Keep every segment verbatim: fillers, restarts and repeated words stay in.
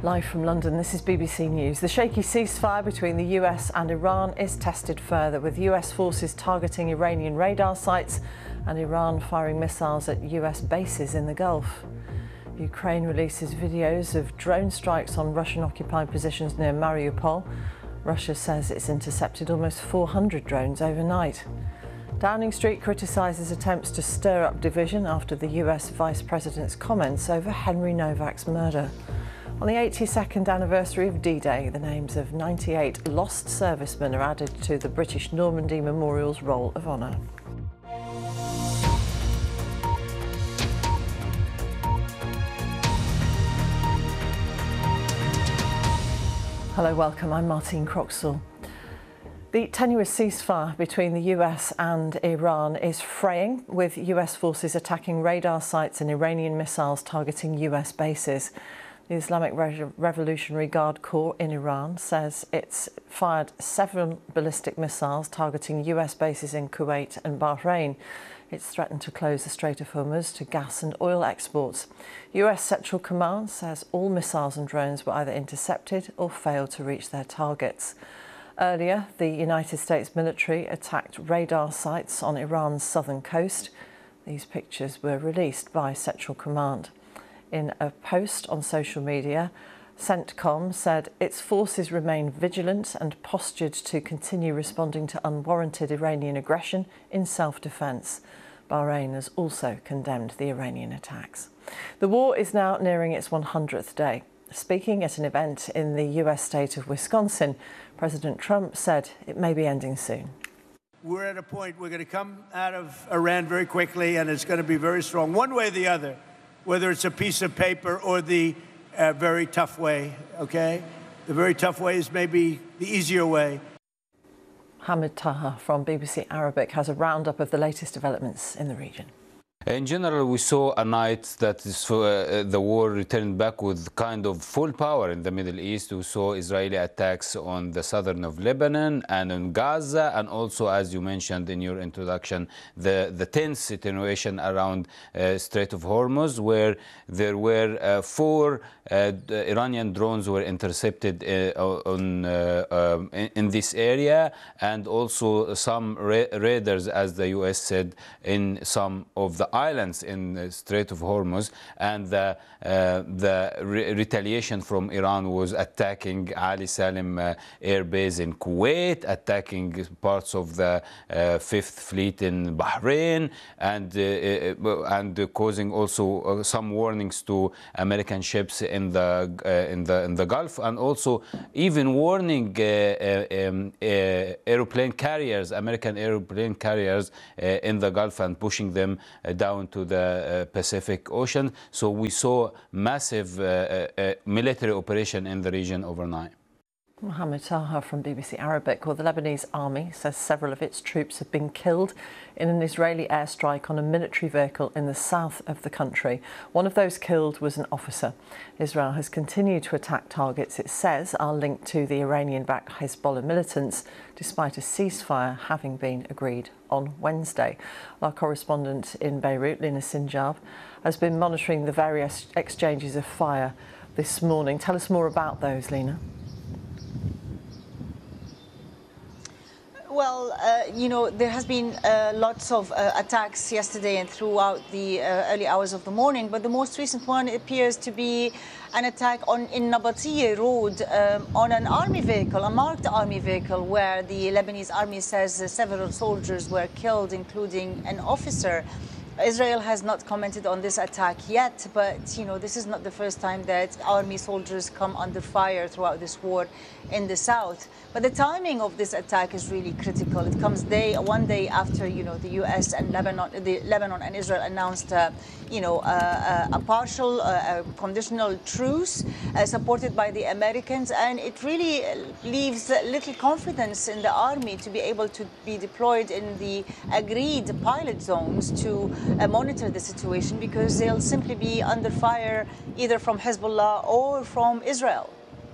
Live from London, this is B B C News. The shaky ceasefire between the U S and Iran is tested further, with U S forces targeting Iranian radar sites and Iran firing missiles at U S bases in the Gulf. Ukraine releases videos of drone strikes on Russian-occupied positions near Mariupol. Russia says it's intercepted almost four hundred drones overnight. Downing Street criticises attempts to stir up division after the U S Vice President's comments over Henry Novak's murder. On the eighty-second anniversary of D-Day, the names of ninety-eight lost servicemen are added to the British Normandy Memorial's Roll of Honour. Hello, welcome. I'm Martine Croxall. The tenuous ceasefire between the U S and Iran is fraying, with U S forces attacking radar sites and Iranian missiles targeting U S bases. The Islamic Re- Revolutionary Guard Corps in Iran says it's fired seven ballistic missiles targeting U S bases in Kuwait and Bahrain. It's threatened to close the Strait of Hormuz to gas and oil exports. U S Central Command says all missiles and drones were either intercepted or failed to reach their targets. Earlier, the United States military attacked radar sites on Iran's southern coast. These pictures were released by Central Command. In a post on social media, CENTCOM said its forces remain vigilant and postured to continue responding to unwarranted Iranian aggression in self-defence. Bahrain has also condemned the Iranian attacks. The war is now nearing its one hundredth day. Speaking at an event in the U S state of Wisconsin, President Trump said it may be ending soon. We're at a point we're going to come out of Iran very quickly, and it's going to be very strong, one way or the other, whether it's a piece of paper or the uh, very tough way, okay? The very tough way is maybe the easier way. Hamid Taha from B B C Arabic has a roundup of the latest developments in the region. In general, we saw a night that is for, uh, the war returned back with kind of full power in the Middle East. We saw Israeli attacks on the southern of Lebanon and on Gaza, and also, as you mentioned in your introduction, the, the tense situation around uh, Strait of Hormuz, where there were uh, four uh, Iranian drones were intercepted uh, on, uh, um, in, in this area, and also some ra raiders, as the U S said, in some of the islands in the Strait of Hormuz, and the, uh, the re retaliation from Iran was attacking Ali Salim uh, air base in Kuwait, attacking parts of the uh, Fifth Fleet in Bahrain, and uh, and causing also uh, some warnings to American ships in the uh, in the in the Gulf, and also even warning uh, uh, um, uh, airplane carriers, American airplane carriers uh, in the Gulf, and pushing them uh, down to the uh, Pacific Ocean. So we saw massive uh, uh, military operation in the region overnight. Mohammed Taha from B B C Arabic. Well, the Lebanese army says several of its troops have been killed in an Israeli airstrike on a military vehicle in the south of the country. One of those killed was an officer. Israel has continued to attack targets it says are linked to the Iranian-backed Hezbollah militants, despite a ceasefire having been agreed on Wednesday. Our correspondent in Beirut, Lina Sinjab, has been monitoring the various exchanges of fire this morning. Tell us more about those, Lina. Well, uh, you know, there has been uh, lots of uh, attacks yesterday and throughout the uh, early hours of the morning, but the most recent one appears to be an attack on in Nabatieh Road um, on an army vehicle, a marked army vehicle, where the Lebanese army says uh, several soldiers were killed, including an officer. Israel has not commented on this attack yet, but you know, this is not the first time that army soldiers come under fire throughout this war in the south. But the timing of this attack is really critical. It comes day one day after you know the U S and Lebanon, the Lebanon and Israel announced uh, you know uh, a partial, uh, a conditional truce uh, supported by the Americans, and it really leaves little confidence in the army to be able to be deployed in the agreed pilot zones to Uh, monitor the situation, because they'll simply be under fire either from Hezbollah or from Israel.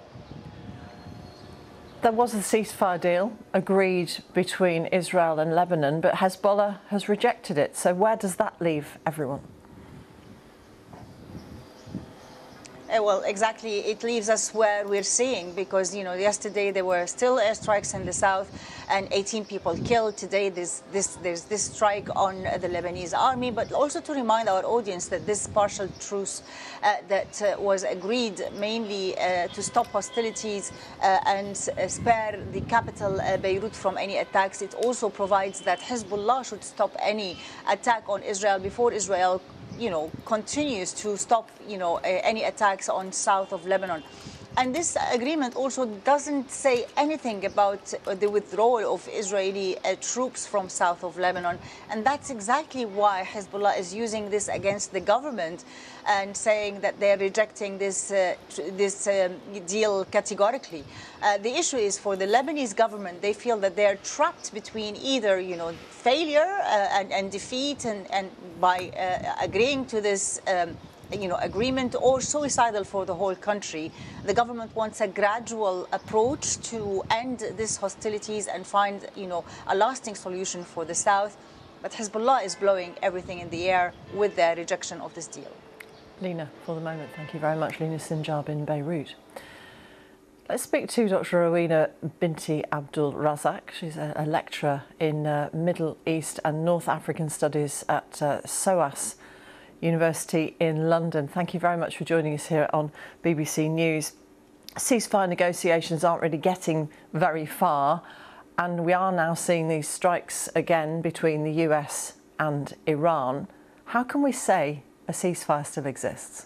There was a ceasefire deal agreed between Israel and Lebanon, but Hezbollah has rejected it. So where does that leave everyone? Uh, well, exactly. It leaves us where we're seeing, because, you know, yesterday there were still airstrikes in the south and eighteen people killed. Today there's this, there's this strike on the Lebanese army. But also to remind our audience that this partial truce uh, that uh, was agreed mainly uh, to stop hostilities uh, and uh, spare the capital, uh, Beirut, from any attacks. It also provides that Hezbollah should stop any attack on Israel before Israel, you know, continues to stop, you know, uh, any attacks on south of Lebanon. And this agreement also doesn't say anything about the withdrawal of Israeli uh, troops from south of Lebanon. And that's exactly why Hezbollah is using this against the government and saying that they're rejecting this, uh, this um, deal categorically. Uh, the issue is for the Lebanese government, they feel that they're trapped between either, you know, failure uh, and, and defeat and, and by uh, agreeing to this um, you know, agreement, or suicidal for the whole country. The government wants a gradual approach to end these hostilities and find, you know, a lasting solution for the south. But Hezbollah is blowing everything in the air with their rejection of this deal. Lina, for the moment, thank you very much. Lina Sinjab in Beirut. Let's speak to Doctor Rowena Binti Abdul Razak. She's a, a lecturer in uh, Middle East and North African Studies at uh, SOAS University in London. Thank you very much for joining us here on B B C News. Ceasefire negotiations aren't really getting very far, and we are now seeing these strikes again between the U S and Iran. How can we say a ceasefire still exists?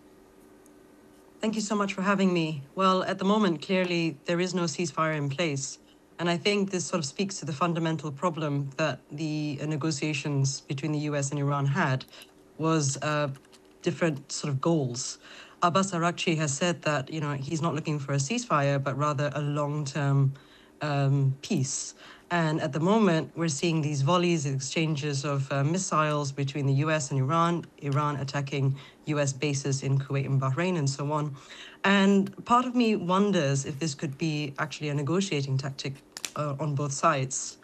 Thank you so much for having me. Well, at the moment, clearly there is no ceasefire in place. And I think this sort of speaks to the fundamental problem that the negotiations between the U S and Iran had, was uh, different sort of goals. Abbas Araghchi has said that, you know, he's not looking for a ceasefire, but rather a long-term um, peace. And at the moment, we're seeing these volleys, exchanges of uh, missiles between the U S and Iran, Iran attacking U S bases in Kuwait and Bahrain and so on. And part of me wonders if this could be actually a negotiating tactic uh, on both sides.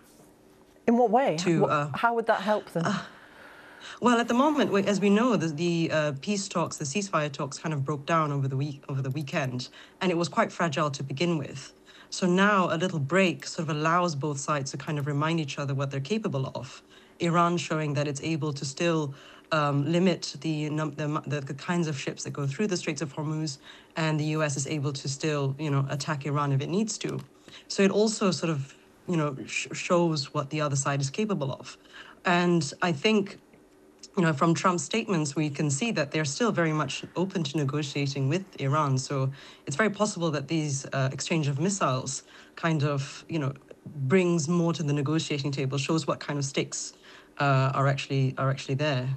In what way? To, what, uh, how would that help them? Uh, Well, at the moment, as we know, the, the uh, peace talks, the ceasefire talks kind of broke down over the week, over the weekend, and it was quite fragile to begin with. So now a little break sort of allows both sides to kind of remind each other what they're capable of. Iran showing that it's able to still um, limit the, the, the, the kinds of ships that go through the Straits of Hormuz, and the U S is able to still, you know, attack Iran if it needs to. So it also sort of, you know, sh shows what the other side is capable of. And I think, you know, from Trump's statements, we can see that they're still very much open to negotiating with Iran. So it's very possible that these uh, exchange of missiles kind of, you know, brings more to the negotiating table, shows what kind of stakes uh, are actually are actually there.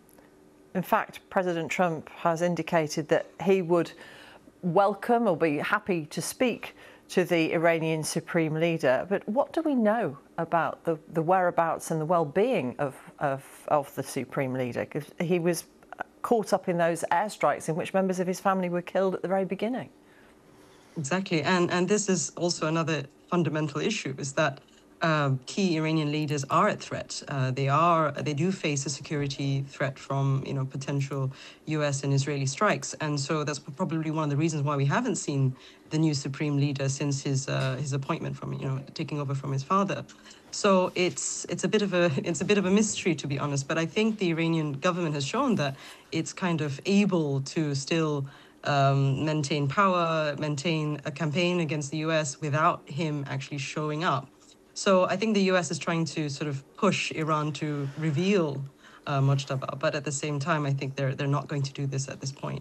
In fact, President Trump has indicated that he would welcome or be happy to speak to the Iranian supreme leader. But what do we know about the, the whereabouts and the well-being of, of, of the supreme leader? Because he was caught up in those airstrikes in which members of his family were killed at the very beginning. Exactly. And, and this is also another fundamental issue, is that uh, key Iranian leaders are at threat. Uh, they are, they do face a security threat from, you know, potential U S and Israeli strikes. And so that's probably one of the reasons why we haven't seen the new supreme leader since his uh, his appointment from, you know, taking over from his father. So it's it's a bit of a it's a bit of a mystery, to be honest. But I think the Iranian government has shown that it's kind of able to still um, maintain power, maintain a campaign against the U S without him actually showing up. So I think the U S is trying to sort of push Iran to reveal uh, Mojtaba, but at the same time, I think they're they're not going to do this at this point.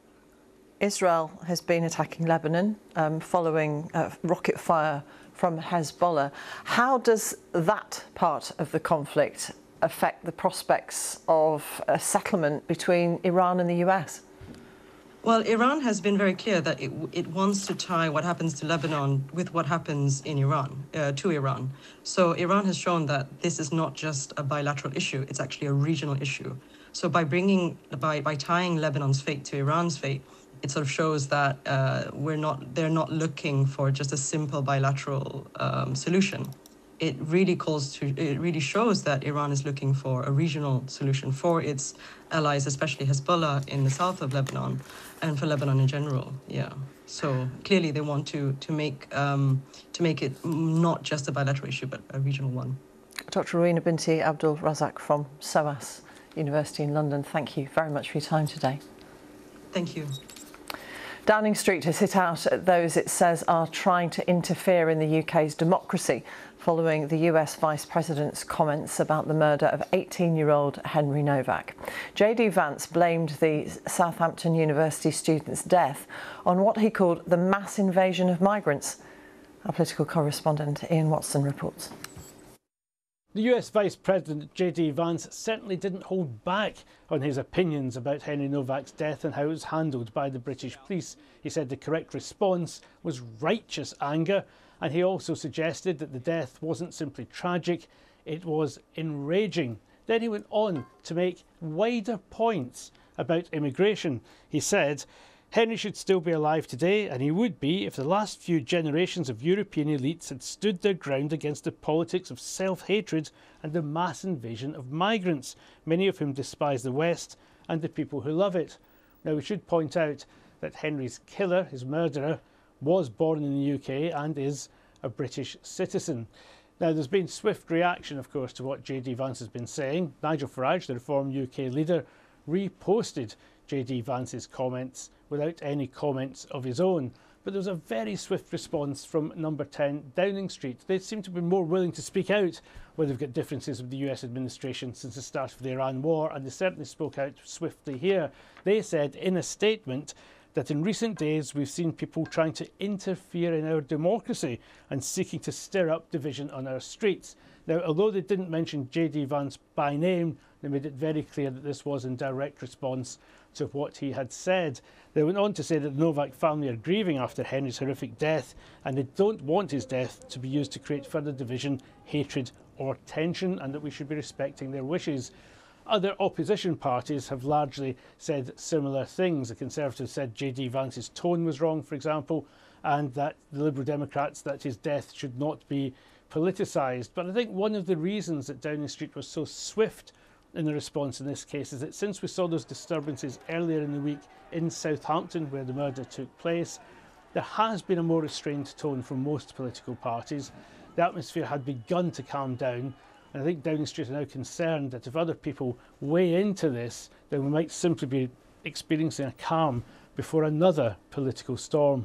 Israel has been attacking Lebanon um, following uh, rocket fire from Hezbollah. How does that part of the conflict affect the prospects of a settlement between Iran and the U S? Well, Iran has been very clear that it, it wants to tie what happens to Lebanon with what happens in Iran, uh, to Iran. So Iran has shown that this is not just a bilateral issue, it's actually a regional issue. So by bringing, by, by tying Lebanon's fate to Iran's fate, it sort of shows that uh, we're not, they're not looking for just a simple bilateral um, solution. it really calls to, it really shows that Iran is looking for a regional solution for its allies, especially Hezbollah in the south of Lebanon, and for Lebanon in general. Yeah. So clearly they want to to make um, to make it not just a bilateral issue, but a regional one. Doctor Rowena Binti Abdul Razak from SOAS University in London, thank you very much for your time today. Thank you. Downing Street has hit out at those it says are trying to interfere in the U K's democracy following the U S Vice President's comments about the murder of eighteen-year-old Henry Novak. J D Vance blamed the Southampton University student's death on what he called the mass invasion of migrants. Our political correspondent Ian Watson reports. The U S Vice President J D Vance certainly didn't hold back on his opinions about Henry Novak's death and how it was handled by the British police. He said the correct response was righteous anger, and he also suggested that the death wasn't simply tragic, it was enraging. Then he went on to make wider points about immigration. He said Henry should still be alive today, and he would be if the last few generations of European elites had stood their ground against the politics of self-hatred and the mass invasion of migrants, many of whom despise the West and the people who love it. Now, we should point out that Henry's killer, his murderer, was born in the U K and is a British citizen. Now, there's been swift reaction, of course, to what J D Vance has been saying. Nigel Farage, the Reform U K leader, reposted J D Vance's comments without any comments of his own. But there was a very swift response from number ten Downing Street. They seem to be more willing to speak out where they've got differences with the U S administration since the start of the Iran war, and they certainly spoke out swiftly here. They said in a statement that in recent days we've seen people trying to interfere in our democracy and seeking to stir up division on our streets. Now, although they didn't mention J D Vance by name, they made it very clear that this was in direct response to what he had said. They went on to say that the Novak family are grieving after Henry's horrific death, and they don't want his death to be used to create further division, hatred or tension, and that we should be respecting their wishes. Other opposition parties have largely said similar things. The Conservatives said J D Vance's tone was wrong, for example, and that the Liberal Democrats, that his death should not be politicised. But I think one of the reasons that Downing Street was so swift in the response in this case is that since we saw those disturbances earlier in the week in Southampton, where the murder took place, there has been a more restrained tone from most political parties. The atmosphere had begun to calm down, and I think Downing Street are now concerned that if other people weigh into this, then we might simply be experiencing a calm before another political storm.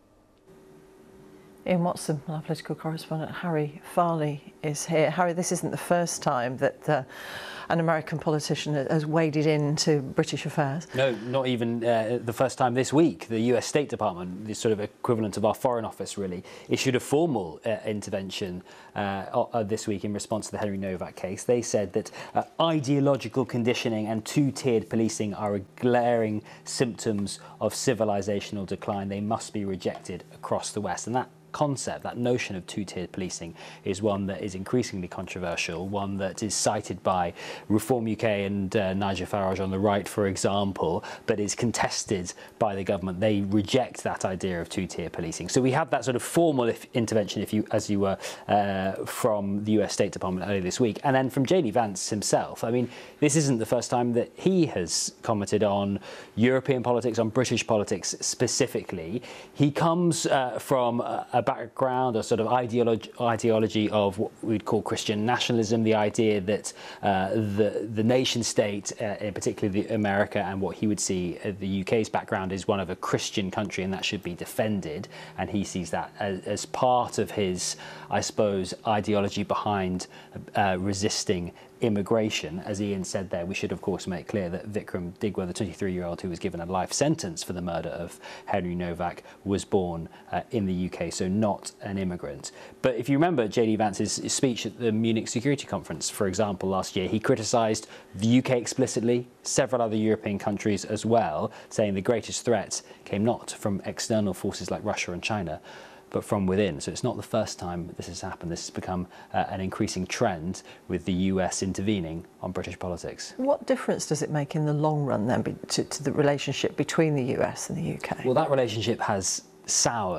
Ian Watson, our political correspondent Harry Farley is here. Harry, this isn't the first time that uh, an American politician has waded into British affairs. No, not even uh, the first time this week. The U S State Department, the sort of equivalent of our Foreign Office really, issued a formal uh, intervention uh, uh, this week in response to the Henry Novak case. They said that uh, ideological conditioning and two-tiered policing are glaring symptoms of civilizational decline. They must be rejected across the West. And that concept, that notion of two-tiered policing, is one that is increasingly controversial, one that is cited by Reform U K and uh, Nigel Farage on the right, for example, but is contested by the government. They reject that idea of two-tier policing. So we had that sort of formal if intervention, if you, as you were, uh, from the U S State Department earlier this week, and then from J D Vance himself. I mean, this isn't the first time that he has commented on European politics, on British politics specifically. He comes uh, from a, a background, a sort of ideology, ideology of what we'd call Christian nationalism, the idea that uh, the, the nation state, uh, in particular America, and what he would see uh, the U K's background is one of a Christian country, and that should be defended. And he sees that as, as part of his, I suppose, ideology behind uh, resisting immigration. As Ian said there, we should of course make clear that Vikram Digwa, the twenty-three-year-old who was given a life sentence for the murder of Henry Novak, was born uh, in the U K, so not an immigrant. But if you remember J D Vance's speech at the Munich Security Conference, for example, last year, he criticised the U K explicitly, several other European countries as well, saying the greatest threat came not from external forces like Russia and China, but from within. So it's not the first time this has happened. This has become uh, an increasing trend with the U S intervening on British politics. What difference does it make in the long run then to, to the relationship between the U S and the U K? Well, that relationship has soured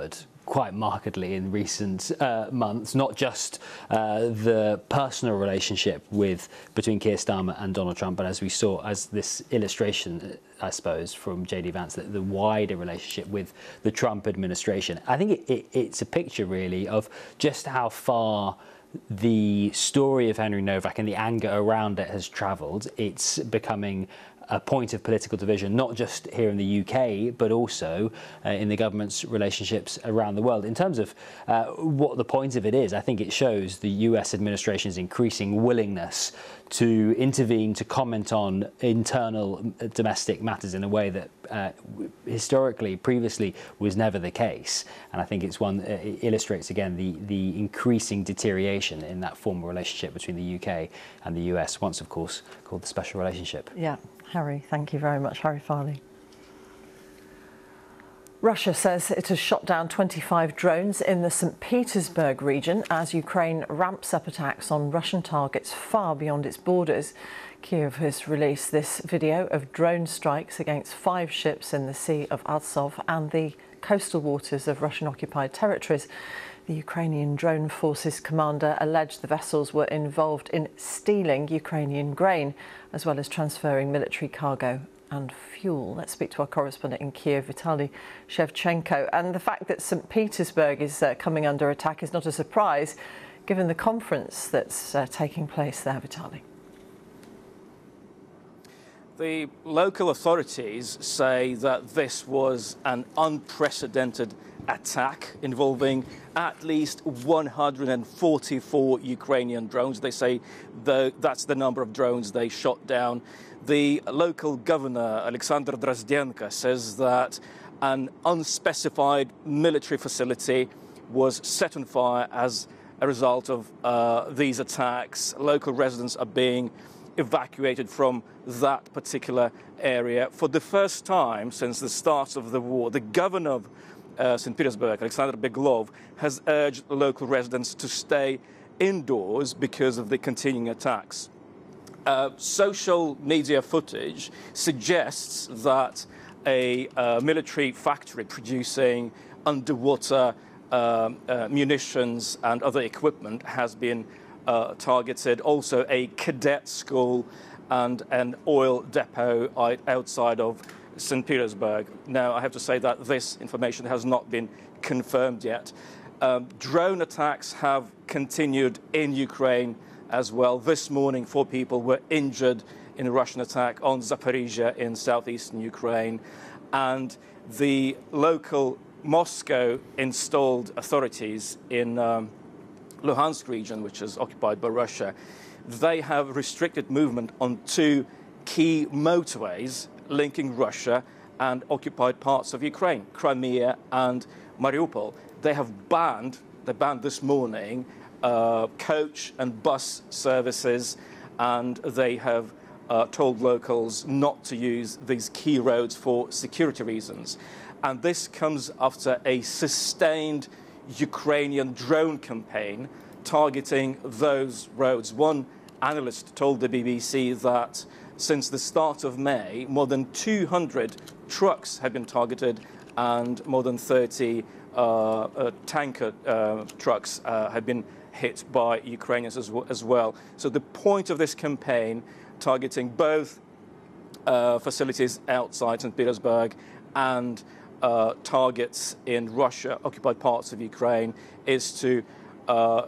quite markedly in recent uh, months, not just uh, the personal relationship with between Keir Starmer and Donald Trump, but as we saw, as this illustration, I suppose, from J D Vance, the, the wider relationship with the Trump administration. I think it, it, it's a picture really of just how far the story of Henry Novak and the anger around it has travelled. It's becoming a point of political division, not just here in the U K, but also uh, in the government's relationships around the world. In terms of uh, what the point of it is, I think it shows the U S administration's increasing willingness to intervene, to comment on internal domestic matters in a way that uh, historically, previously, was never the case. And I think it's one that it illustrates, again, the, the increasing deterioration in that former relationship between the U K and the U S, once, of course, called the Special Relationship. Yeah. Harry, thank you very much. Harry Farley. Russia says it has shot down twenty-five drones in the Saint Petersburg region as Ukraine ramps up attacks on Russian targets far beyond its borders. Kyiv has released this video of drone strikes against five ships in the Sea of Azov and the coastal waters of Russian-occupied territories. The Ukrainian drone forces commander alleged the vessels were involved in stealing Ukrainian grain, as well as transferring military cargo and fuel. Let's speak to our correspondent in Kiev, Vitaly Shevchenko. And the fact that Saint Petersburg is uh, coming under attack is not a surprise, given the conference that's uh, taking place there, Vitaly. The local authorities say that this was an unprecedented attack involving at least one hundred forty-four Ukrainian drones. They say the, that's the number of drones they shot down. The local governor, Alexander Drozdenko, says that an unspecified military facility was set on fire as a result of uh, these attacks. Local residents are being evacuated from that particular area. For the first time since the start of the war, the governor of uh, Saint Petersburg, Alexander Beglov, has urged local residents to stay indoors because of the continuing attacks. Uh, social media footage suggests that a uh, military factory producing underwater uh, uh, munitions and other equipment has been uh, targeted. Also, a cadet school and an oil depot outside of Saint Petersburg. Now, I have to say that this information has not been confirmed yet. Um, drone attacks have continued in Ukraine as well. This morning, four people were injured in a Russian attack on Zaporizhia in southeastern Ukraine. And the local Moscow-installed authorities in um, Luhansk region, which is occupied by Russia, they have restricted movement on two key motorways linking Russia and occupied parts of Ukraine, Crimea and Mariupol. They have banned, they banned this morning, uh, coach and bus services, and they have uh, told locals not to use these key roads for security reasons. And this comes after a sustained Ukrainian drone campaign targeting those roads. One analyst told the B B C that since the start of May, more than two hundred trucks have been targeted and more than thirty uh, uh, tanker uh, trucks uh, have been hit by Ukrainians as, as well. So the point of this campaign, targeting both uh, facilities outside Saint Petersburg and uh, targets in Russia-occupied parts of Ukraine, is to uh,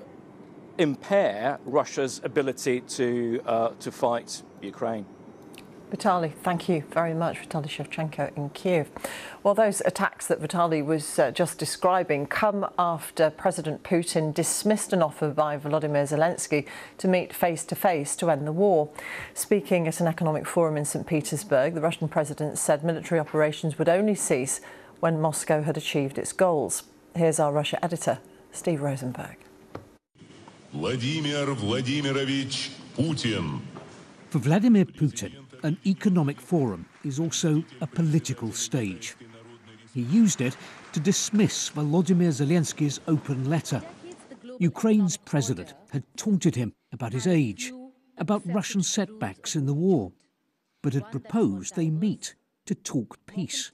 impair Russia's ability to uh, to fight Ukraine. Vitaly, thank you very much, Vitaly Shevchenko in Kyiv. Well, those attacks that Vitaly was uh, just describing come after President Putin dismissed an offer by Volodymyr Zelensky to meet face-to-face to end the war. Speaking at an economic forum in Saint Petersburg, the Russian president said military operations would only cease when Moscow had achieved its goals. Here's our Russia editor, Steve Rosenberg. Vladimir Vladimirovich Putin. For Vladimir Putin, an economic forum is also a political stage. He used it to dismiss Volodymyr Zelensky's open letter. Ukraine's president had taunted him about his age, about Russian setbacks in the war, but had proposed they meet to talk peace.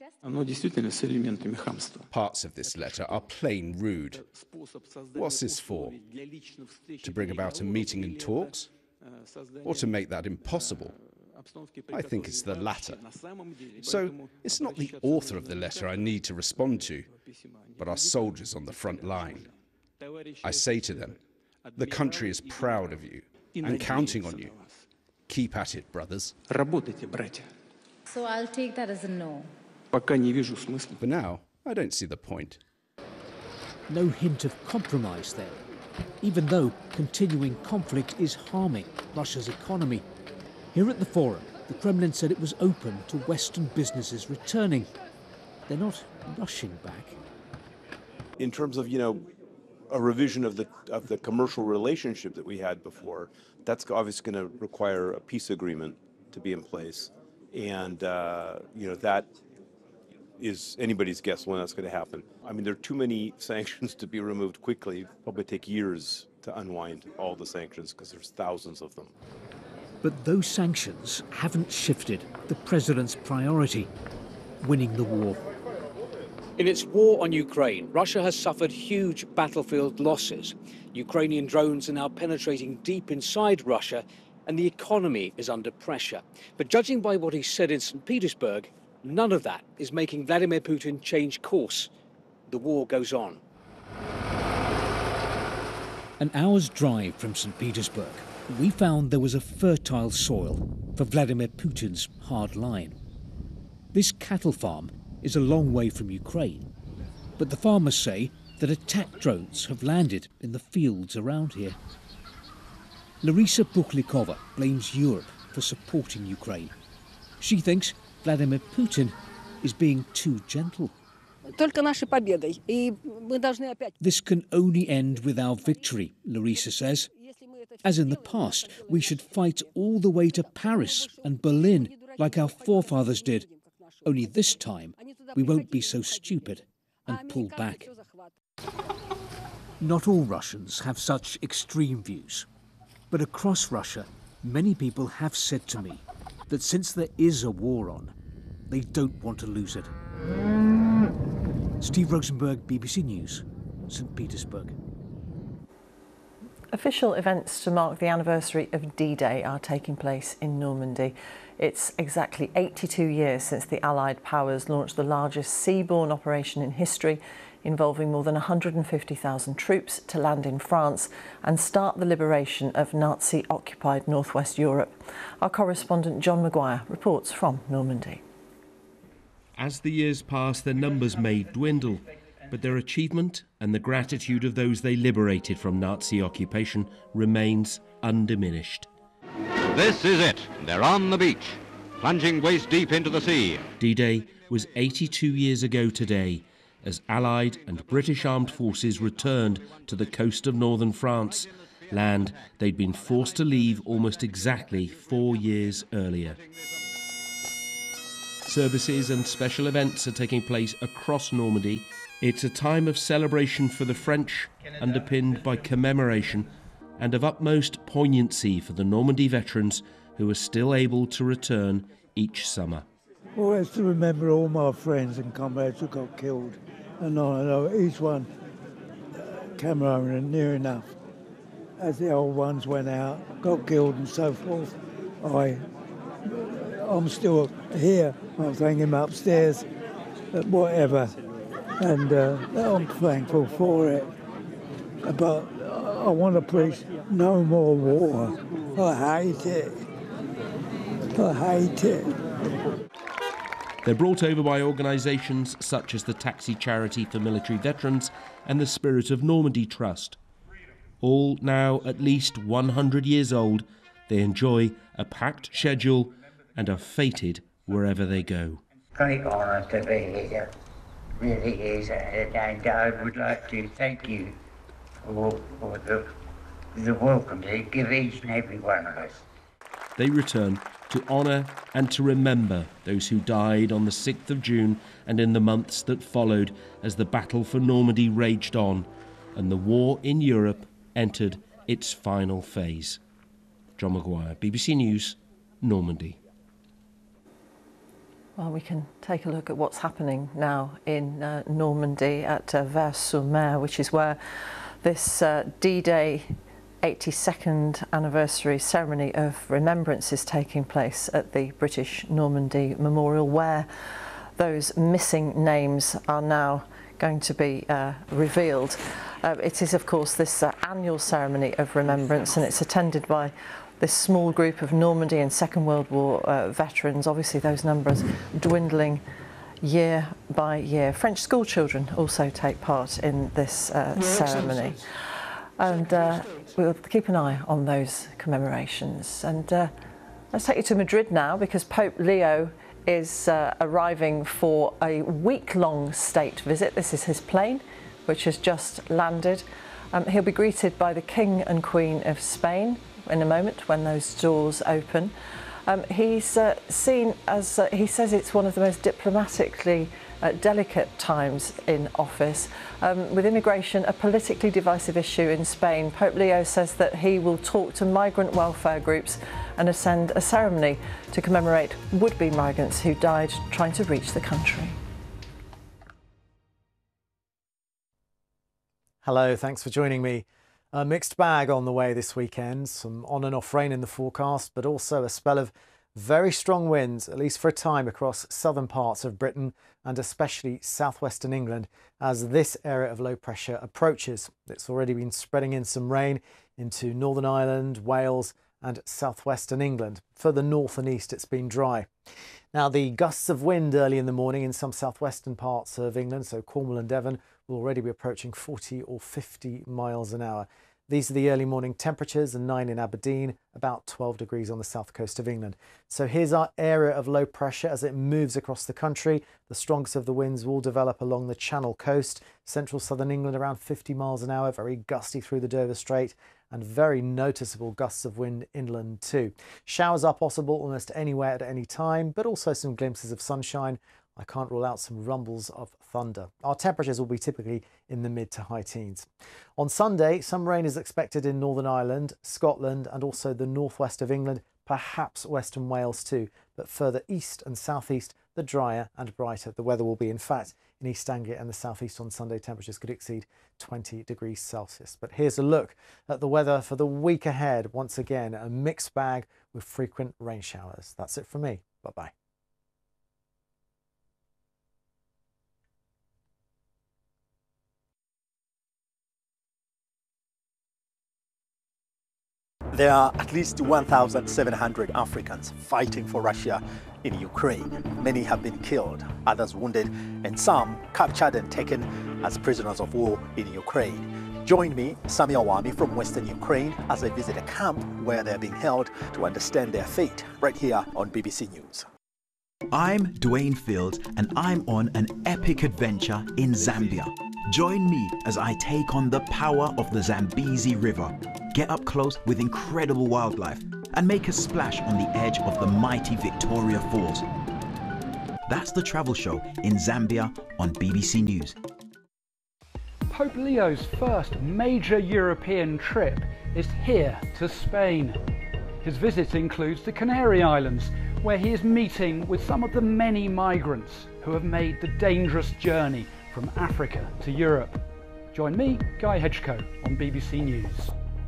Parts of this letter are plain rude. What's this for? To bring about a meeting and talks? Or to make that impossible? I think it's the latter. So it's not the author of the letter I need to respond to, but our soldiers on the front line. I say to them, the country is proud of you and counting on you. Keep at it, brothers. So I'll take that as a no. For now, I don't see the point. No hint of compromise there, even though continuing conflict is harming Russia's economy. Here at the forum, the Kremlin said it was open to Western businesses returning. They're not rushing back. In terms of, you know, a revision of the of the commercial relationship that we had before, that's obviously going to require a peace agreement to be in place, and uh, you know that is anybody's guess when that's going to happen. I mean, there are too many sanctions to be removed quickly. It'll probably take years to unwind all the sanctions because there's thousands of them. But those sanctions haven't shifted the president's priority: winning the war. In its war on Ukraine, Russia has suffered huge battlefield losses. Ukrainian drones are now penetrating deep inside Russia, and the economy is under pressure. But judging by what he said in Saint Petersburg, none of that is making Vladimir Putin change course. The war goes on. An hour's drive from Saint Petersburg, we found there was a fertile soil for Vladimir Putin's hard line. This cattle farm is a long way from Ukraine, but the farmers say that attack drones have landed in the fields around here. Larisa Bukhlikova blames Europe for supporting Ukraine. She thinks Vladimir Putin is being too gentle. This can only end with our victory, Larisa says. As in the past, we should fight all the way to Paris and Berlin like our forefathers did. Only this time, we won't be so stupid and pull back. Not all Russians have such extreme views. But across Russia, many people have said to me that since there is a war on, they don't want to lose it. Steve Rosenberg, B B C News, Saint Petersburg. Official events to mark the anniversary of D-Day are taking place in Normandy. It's exactly eighty-two years since the Allied powers launched the largest seaborne operation in history, involving more than one hundred fifty thousand troops to land in France and start the liberation of Nazi-occupied northwest Europe. Our correspondent John Maguire reports from Normandy. As the years pass, their numbers may dwindle, but their achievement and the gratitude of those they liberated from Nazi occupation remains undiminished. This is it. They're on the beach, plunging waist deep into the sea. D-Day was eighty-two years ago today, as Allied and British armed forces returned to the coast of northern France, land they'd been forced to leave almost exactly four years earlier. Services and special events are taking place across Normandy. It's a time of celebration for the French, underpinned by commemoration, and of utmost poignancy for the Normandy veterans who are still able to return each summer. Always to remember all my friends and comrades who got killed, and I know each one uh, came home and near enough. As the old ones went out, got killed and so forth, I, I'm still here. I'm thanking him upstairs, but whatever, and uh, I'm thankful for it. But I want to preach no more war. I hate it. I hate it. They're brought over by organisations such as the Taxi Charity for Military Veterans and the Spirit of Normandy Trust. All now at least one hundred years old, they enjoy a packed schedule and are fated wherever they go. Great honour to be here, really is, and I would like to thank you for, for the, the welcome you give each and every one of us. They return to honour and to remember those who died on the sixth of June and in the months that followed as the battle for Normandy raged on and the war in Europe entered its final phase. John Maguire, B B C News, Normandy. Well, we can take a look at what's happening now in uh, Normandy at uh, Vers-sur-Mer, which is where this uh, D-Day eighty-second anniversary ceremony of remembrance is taking place at the British Normandy Memorial, where those missing names are now going to be uh, revealed. Uh, it is, of course, this uh, annual ceremony of remembrance, and it's attended by this small group of Normandy and Second World War uh, veterans. Obviously, those numbers dwindling year by year. French school children also take part in this uh, ceremony. And uh, we'll keep an eye on those commemorations. And uh, let's take you to Madrid now, because Pope Leo is uh, arriving for a week-long state visit. This is his plane, which has just landed. Um, he'll be greeted by the King and Queen of Spain in a moment when those doors open. Um, he's uh, seen as, uh, he says it's one of the most diplomatically uh, delicate times in office. Um, with immigration a politically divisive issue in Spain, Pope Leo says that he will talk to migrant welfare groups and attend a ceremony to commemorate would-be migrants who died trying to reach the country. Hello, thanks for joining me. A mixed bag on the way this weekend, some on and off rain in the forecast, but also a spell of very strong winds, at least for a time, across southern parts of Britain and especially southwestern England as this area of low pressure approaches. It's already been spreading in some rain into Northern Ireland, Wales and southwestern England. Further north and east it's been dry. Now the gusts of wind early in the morning in some southwestern parts of England, so Cornwall and Devon, will already be approaching forty or fifty miles an hour. These are the early morning temperatures, and nine in Aberdeen, about twelve degrees on the south coast of England. So here's our area of low pressure as it moves across the country. The strongest of the winds will develop along the Channel coast, central southern England around fifty miles an hour, very gusty through the Dover Strait, and very noticeable gusts of wind inland too. Showers are possible almost anywhere at any time, but also some glimpses of sunshine. I can't rule out some rumbles of thunder. Our temperatures will be typically in the mid to high teens. On Sunday, some rain is expected in Northern Ireland, Scotland and also the northwest of England, perhaps western Wales too, but further east and southeast, the drier and brighter the weather will be. In fact, in East Anglia and the southeast on Sunday, temperatures could exceed twenty degrees Celsius. But here's a look at the weather for the week ahead. Once again, a mixed bag with frequent rain showers. That's it from me. Bye-bye. There are at least one thousand seven hundred Africans fighting for Russia in Ukraine. Many have been killed, others wounded, and some captured and taken as prisoners of war in Ukraine. Join me, Sami Awami, from Western Ukraine as I visit a camp where they're being held to understand their fate, right here on B B C News. I'm Dwayne Fields and I'm on an epic adventure in Zambia. Join me as I take on the power of the Zambezi River, get up close with incredible wildlife and make a splash on the edge of the mighty Victoria Falls. That's the travel show in Zambia on B B C News. Pope Leo's first major European trip is here to Spain. His visit includes the Canary Islands, where he is meeting with some of the many migrants who have made the dangerous journey from Africa to Europe. Join me, Guy Hedgecoe, on B B C News.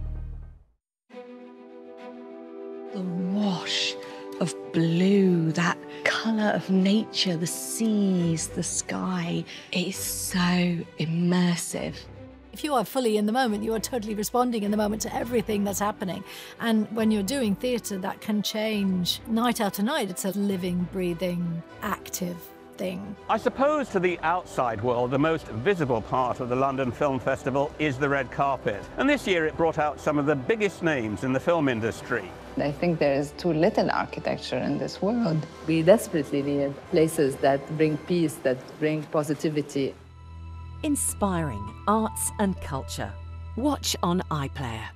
The wash of blue, that colour of nature, the seas, the sky, it is so immersive. If you are fully in the moment, you are totally responding in the moment to everything that's happening. And when you're doing theatre, that can change night after night. It's a living, breathing, active thing. I suppose to the outside world, the most visible part of the London Film Festival is the red carpet. And this year it brought out some of the biggest names in the film industry. I think there is too little architecture in this world. We desperately need places that bring peace, that bring positivity. Inspiring arts and culture. Watch on iPlayer.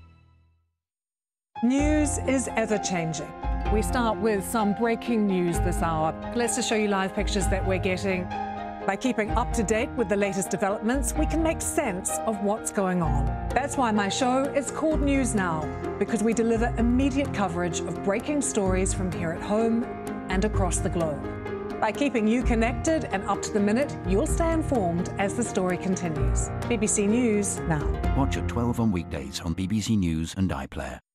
News is ever-changing. We start with some breaking news this hour. Let's just show you live pictures that we're getting. By keeping up to date with the latest developments, we can make sense of what's going on. That's why my show is called News Now, because we deliver immediate coverage of breaking stories from here at home and across the globe. By keeping you connected and up to the minute, you'll stay informed as the story continues. B B C News now. Watch at twelve on weekdays on B B C News and iPlayer.